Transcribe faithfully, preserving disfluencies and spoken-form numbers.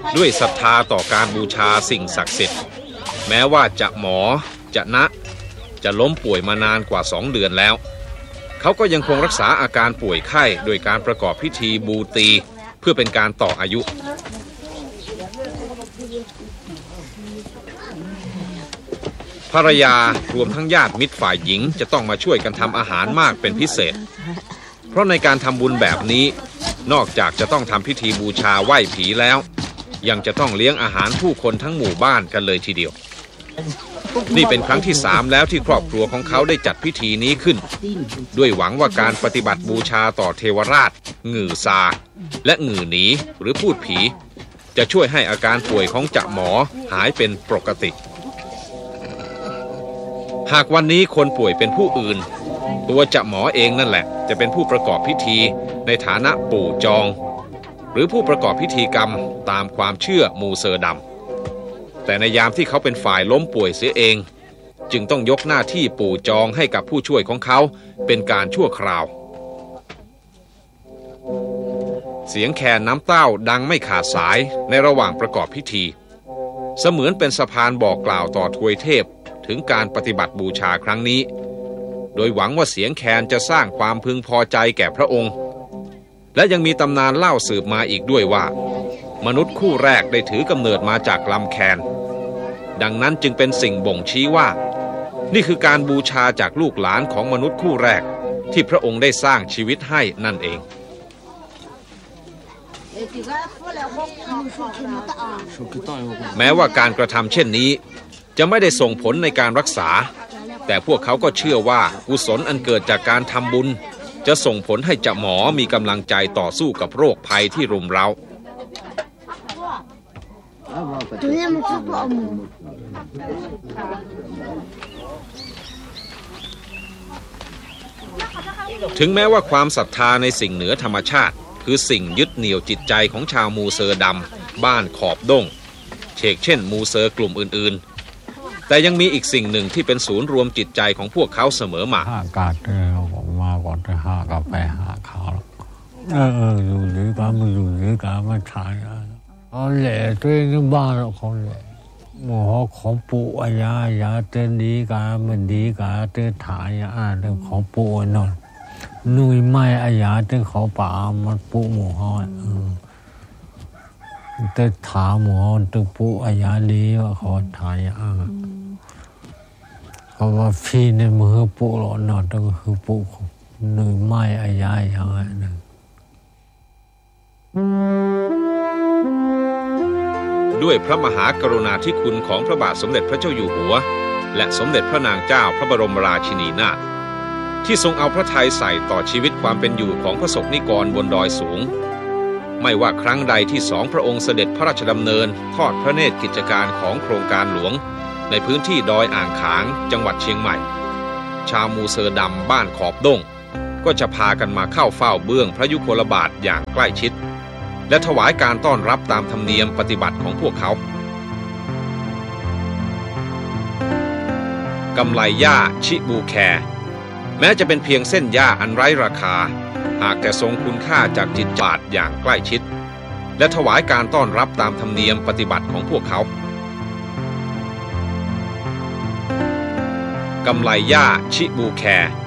ด้วยศรัทธาต่อการบูชาสิ่งศักดิ์สิทธิ์แม้ว่าจะหมอจะนะจะล้มป่วยมานานกว่าสองเดือนแล้วเขาก็ยังคงรักษาอาการป่วยไข้โดยการประกอบพิธีบูตีเพื่อเป็นการต่ออายุภรรยารวมทั้งญาติมิตรฝ่ายหญิงจะต้องมาช่วยกันทำอาหารมากเป็นพิเศษเพราะในการทำบุญแบบนี้นอกจากจะต้องทำพิธีบูชาไหว้ผีแล้วยังจะต้องเลี้ยงอาหารผู้คนทั้งหมู่บ้านกันเลยทีเดียวนี่เป็นครั้งที่สามแล้วที่ครอบครัวของเขาได้จัดพิธีนี้ขึ้นด้วยหวังว่าการปฏิบัติบูชาต่อเทวราชหงือซาและหงือหนีหรือพูดผีจะช่วยให้อาการป่วยของจ่าหมอหายเป็นปกติหากวันนี้คนป่วยเป็นผู้อื่นตัวจ่าหมอเองนั่นแหละจะเป็นผู้ประกอบพิธีในฐานะปู่จองหรือผู้ประกอบพิธีกรรมตามความเชื่อมูเซอร์ดำแต่ในยามที่เขาเป็นฝ่ายล้มป่วยเสียเองจึงต้องยกหน้าที่ปู่จองให้กับผู้ช่วยของเขาเป็นการชั่วคราวเสียงแคนน้ำเต้าดังไม่ขาดสายในระหว่างประกอบพิธีเสมือนเป็นสะพานบอกกล่าวต่อทวยเทพถึงการปฏิบัติบูชาครั้งนี้โดยหวังว่าเสียงแคนจะสร้างความพึงพอใจแก่พระองค์และยังมีตำนานเล่าสืบมาอีกด้วยว่ามนุษย์คู่แรกได้ถือกำเนิดมาจากลำแคนดังนั้นจึงเป็นสิ่งบ่งชี้ว่านี่คือการบูชาจากลูกหลานของมนุษย์คู่แรกที่พระองค์ได้สร้างชีวิตให้นั่นเองแม้ว่าการกระทำเช่นนี้จะไม่ได้ส่งผลในการรักษาแต่พวกเขาก็เชื่อว่ากุศลอันเกิดจากการทำบุญจะส่งผลให้จ่าหมอมีกำลังใจต่อสู้กับโรคภัยที่รุมเร้าถึงแม้ว่าความศรัทธาในสิ่งเหนือธรรมชาติคือสิ่งยึดเหนี่ยวจิตใจของชาวมูเซอร์ดำบ้านขอบด้งเชกเช่นมูเซอร์กลุ่มอื่นๆแต่ยังมีอีกสิ่งหนึ่งที่เป็นศูนย์รวมจิตใจของพวกเขาเสมอมาอากาศผมมาก่อนจะหากาแฟหาข้าวเออเอออยู่หรือการมาอยู่หรือการมาทานเขาแหล่ตัวเองบ้านเขาแหล่หมอของปู่อายายาเต้นดีการมันดีการเต้นถ่ายอ่านเรื่องของปู่นนนุยไม่อายาเต้นเขาป่ามันปู่หมูเขาเต้นถามหมูตึกปู่อายาลีว่าเขาถ่ายอ่านเขาว่าฟีในมือปู่หลอนนอนก็คือปู่หนึ่งไม้อายายอย่างนั้นด้วยพระมหากรุณาธิคุณของพระบาทสมเด็จพระเจ้าอยู่หัวและสมเด็จพระนางเจ้าพระบรมราชินีนาถที่ทรงเอาพระทัยใส่ต่อชีวิตความเป็นอยู่ของพระสงฆ์นิกรบนดอยสูงไม่ว่าครั้งใดที่สองพระองค์เสด็จพระราชดำเนินทอดพระเนตรกิจการของโครงการหลวงในพื้นที่ดอยอ่างขางจังหวัดเชียงใหม่ชาวมูเซอร์ดำบ้านขอบด้งก็จะพากันมาเข้าเฝ้าเบื้องพระยุคลบาทอย่างใกล้ชิดและถวายการต้อนรับตามธรรมเนียมปฏิบัติของพวกเขา กำไลย่าชิบูแคแม้จะเป็นเพียงเส้นหญ้าอันไร้ราคาหากแต่ทรงคุณค่าจากจิตบาทอย่างใกล้ชิดและถวายการต้อนรับตามธรรมเนียมปฏิบัติของพวกเขากำไลย่าชิบูแคแม้จะเป็นเพียงเส้นหญ้าอันไร้ราคาหากแต่ทรงคุณค่าจากจิตบาทอย่างใกล้ชิดและถวายการต้อนรับตามธรรมเนียมปฏิบัติของพวกเขากำไลย่าชิบูแค